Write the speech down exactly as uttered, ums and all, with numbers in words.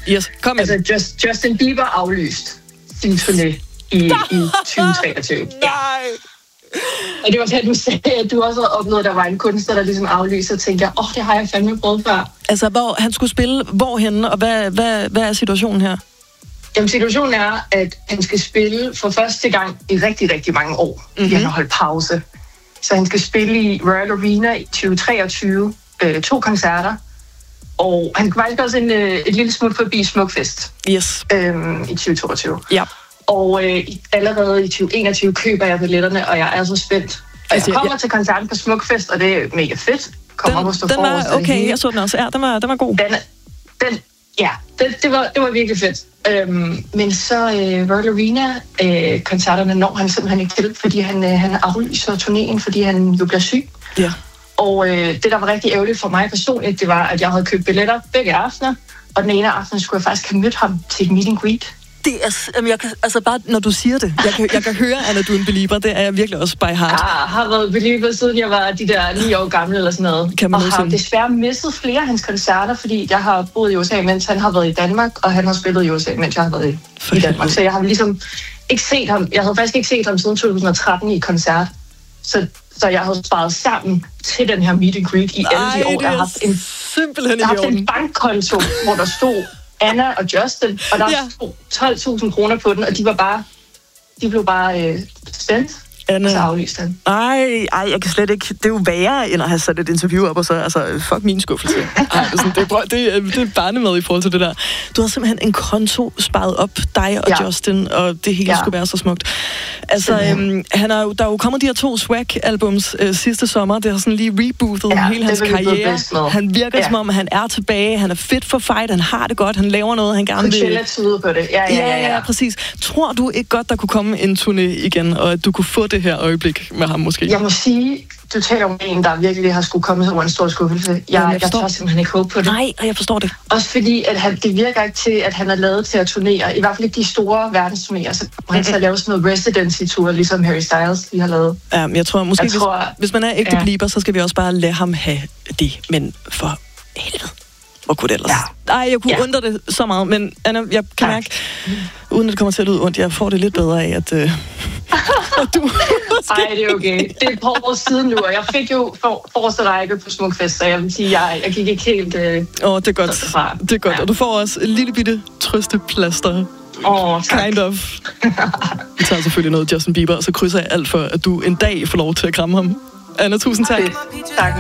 Yes, kom ind. Altså, Just, Justin Bieber aflyst sin turné i, i tyve treogtyve. Nej! Ja. Og det var sådan, at du sagde, at du også havde opnået, at der var en kunstner, der ligesom aflyste, og tænkte jeg, åh, oh, det har jeg fandme prøvet før. Altså, hvor han skulle spille hvorhenne, og hvad, hvad, hvad er situationen her? Jamen, situationen er, at han skal spille for første gang i rigtig, rigtig mange år. Mm-hmm. Han har holdt pause. Så han skal spille i Royal Arena i tyve treogtyve, øh, to koncerter. Og han kan faktisk også en, øh, et lille smut forbi Smukfest yes. øh, i tyve toogtyve. Ja. Og øh, allerede i tyve enogtyve køber jeg billetterne, og jeg er så spændt. Og jeg kommer ja. til koncerten på Smukfest, og det er mega fedt. Kommer den, den var okay, jeg så den også. Ja, den var, den var god. Den, den, ja, det, det, var, det var virkelig fedt. Øhm, men så øh, Royal Arena-koncerterne øh, når han simpelthen ikke til, fordi han, øh, han aflyser turnéen, fordi han jo bliver syg. Ja. Og øh, det, der var rigtig ærgerligt for mig personligt, det var, at jeg havde købt billetter begge aftener, og den ene aften skulle jeg faktisk have mødt ham til et meet and greet. Det er, jamen jeg kan, altså bare når du siger det, jeg kan, jeg kan høre, Anna, du er en belieber, det er jeg virkelig også by heart. Jeg har været belieber, siden jeg var de der ni år gamle eller sådan noget. Kan man og har desværre misset flere af hans koncerter, fordi jeg har boet i U S A, mens han har været i Danmark, og han har spillet i U S A, mens jeg har været i, i Danmark. Så jeg har ligesom ikke set ham, jeg havde faktisk ikke set ham siden to tusind og tretten i koncert. Så, så jeg havde sparet sammen til den her meet and greet i alle de år. Jeg har haft en, simpelthen jeg har haft en bankkonto, hvor der stod Anna og Justin, og der ja. stod tolv tusind kroner på den, og de var bare, de blev bare øh, spændt, og så aflyste han. Ej, ej, jeg kan slet ikke, det er jo værre, end at have sat et interview op, og så, altså, fuck min skuffelse. Ej, det, er sådan, det, er, det, er, det er barnemad i forhold til det der. Du har simpelthen en konto sparet op, dig og ja. Justin, og det hele ja. skulle være så smukt. Altså, øhm, han er, der er jo kommet de her to Swag-albums øh, sidste sommer, det har sådan lige rebootet ja, hele hans karriere. Han virker ja. som om, at han er tilbage, han er fit for fight, han har det godt, han laver noget, han gerne vil... Coachella på det, ja ja, ja, ja, ja. Ja, præcis. Tror du ikke godt, der kunne komme en turné igen, og at du kunne få det her øjeblik med ham måske? Jeg må sige, du taler om en, der virkelig har skulle komme som en stor skuffelse. Jeg, ja, jeg, jeg tør simpelthen ikke håbe på det. Nej, og jeg forstår det. Også fordi, at han, det virker ikke til, at han er lavet til at turnere. I hvert fald ikke de store verdensturnéer. Så han skal lave sådan noget residency-tour, ligesom Harry Styles lige har lavet. Ja, men jeg tror måske, jeg hvis, tror, hvis man er ægte ja. belieber, så skal vi også bare lade ham have det. Men for helvede. Hvor kunne det ellers? Ja. Ej, jeg kunne ja. undre det så meget, men Anna, jeg kan tak. mærke, uden at det kommer til at lyde ondt, jeg får det lidt bedre af, at, øh, at du... Nej, det er okay. Det er et par år siden nu, og jeg fik jo for, forreste række på Smukfest, så jeg vil sige, jeg, jeg gik ikke helt... Åh, øh, oh, det er godt. Det er godt, ja. Og du får også en lille bitte trøsteplaster. Åh, oh, tak. Kind of. Jeg tager selvfølgelig noget Justin Bieber, og så krydser jeg alt for, at du en dag får lov til at kramme ham. Anna, tusind tak. Tak.